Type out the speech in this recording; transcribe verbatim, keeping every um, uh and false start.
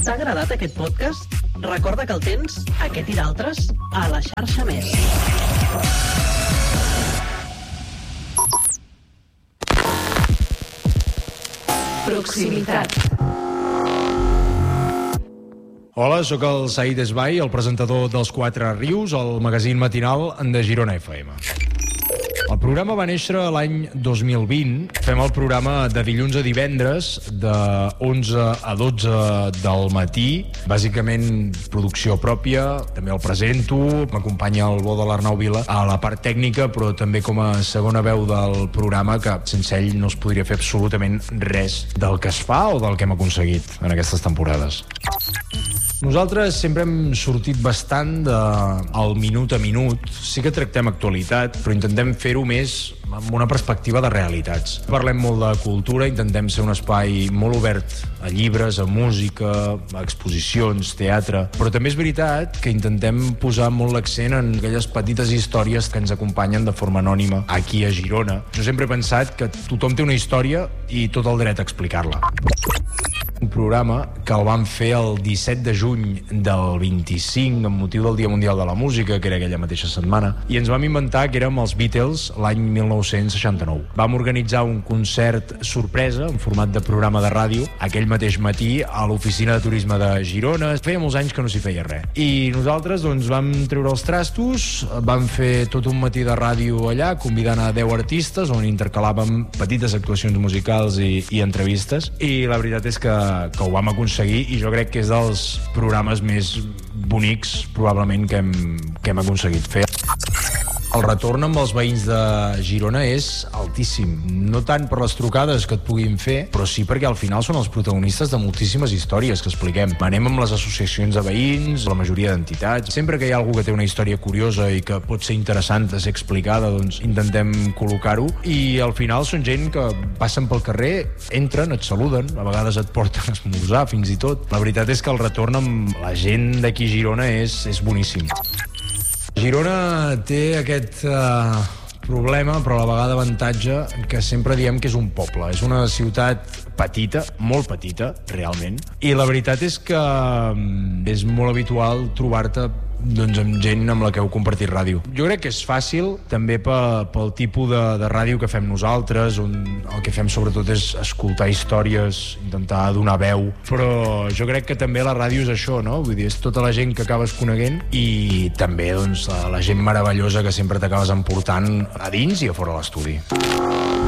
T'ha agradat aquest podcast? Recorda que el tens, aquest i d'altres, a la xarxa Més. Proximitat. Hola, sóc el Saïd Esbai, el presentador dels Quatre Rius, el magazín matinal de Girona F M. El programa va néixer l'any dos mil vint. Fem el programa de dilluns a divendres, de onze a dotze del matí. Bàsicament, producció pròpia, també el presento. M'acompanya el bo de l'Arnau Vila a la part tècnica, però també com a segona veu del programa, que sense ell no es podria fer absolutament res del que es fa o del que hem aconseguit en aquestes temporades. Nosaltres sempre hem sortit bastant del minut a minut. Sí que tractem actualitat, però intentem fer-ho més amb una perspectiva de realitats. Parlem molt de cultura, intentem ser un espai molt obert a llibres, a música, a exposicions, teatre, però també és veritat que intentem posar molt l'accent en aquelles petites històries que ens acompanyen de forma anònima aquí a Girona. Jo sempre he pensat que tothom té una història i tot el dret a explicar-la. Un programa que el vam fer el disset de juny del vint-i-cinc amb motiu del Dia Mundial de la Música, que era aquella mateixa setmana, i ens vam inventar que érem els Beatles l'any mil nou-cents seixanta-nou. Vam organitzar un concert sorpresa en format de programa de ràdio aquell mateix matí a l'oficina de turisme de Girona. Feia molts anys que no s'hi feia res. I nosaltres doncs vam treure els trastos, vam fer tot un matí de ràdio allà, convidant a deu artistes, on intercalàvem petites actuacions musicals i, i entrevistes, i la veritat és que que ho vam aconseguir, i jo crec que és dels programes més bonics probablement que hem, que hem aconseguit fer. El retorn amb els veïns de Girona és altíssim. No tant per les trucades que et puguin fer, però sí perquè al final són els protagonistes de moltíssimes històries que expliquem. Anem amb les associacions de veïns, la majoria d'entitats. Sempre que hi ha algú que té una història curiosa i que pot ser interessant de ser explicada, doncs intentem col·locar-ho. I al final són gent que passen pel carrer, entren, et saluden, a vegades et porten a esmorzar, fins i tot. La veritat és que el retorn amb la gent d'aquí a Girona és, és boníssim. Girona té aquest uh, problema, però a la vegada avantatge, que sempre diem que és un poble. És una ciutat petita, molt petita, realment. I la veritat és que um, és molt habitual trobar-te doncs, amb gent amb la que heu compartit ràdio. Jo crec que és fàcil, també pel, pel tipus de, de ràdio que fem nosaltres, on el que fem sobretot és escoltar històries, intentar donar veu, però jo crec que també la ràdio és això, no? Vull dir, és tota la gent que acabes coneguent i també doncs, la, la gent meravellosa que sempre t'acabes emportant a dins i a fora l'estudi.